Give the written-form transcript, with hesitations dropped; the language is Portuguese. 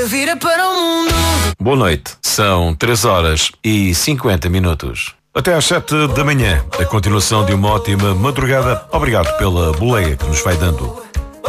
Vira para o mundo. Boa noite, são 3h50. Até às 7 da manhã, a continuação de uma ótima madrugada. Obrigado pela boleia que nos vai dando.